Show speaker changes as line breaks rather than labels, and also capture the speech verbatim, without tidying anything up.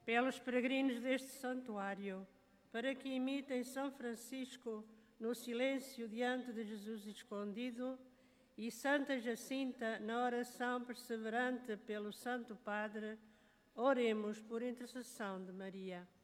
pelos peregrinos deste santuário, para que imitem São Francisco no silêncio diante de Jesus escondido, e Santa Jacinta na oração perseverante pelo Santo Padre, oremos por intercessão de Maria.